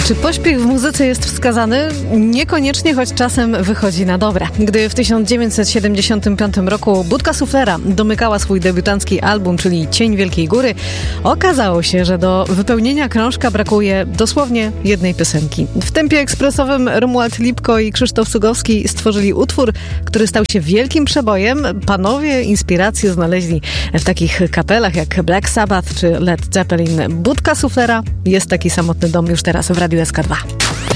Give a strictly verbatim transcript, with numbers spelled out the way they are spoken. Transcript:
Czy pośpiech w muzyce jest wskazany? Niekoniecznie, choć czasem wychodzi na dobre. Gdy w tysiąc dziewięćset siedemdziesiątym piątym roku Budka Suflera domykała swój debiutancki album, czyli Cień Wielkiej Góry, okazało się, że do wypełnienia krążka brakuje dosłownie jednej piosenki. W tempie ekspresowym Romuald Lipko i Krzysztof Cugowski stworzyli utwór, który stał się wielkim przebojem. Panowie inspirację znaleźli w takich kapelach jak Black Sabbath czy Led Zeppelin. Budka Suflera, Jest taki samotny dom, już teraz w Radiu S K dwa.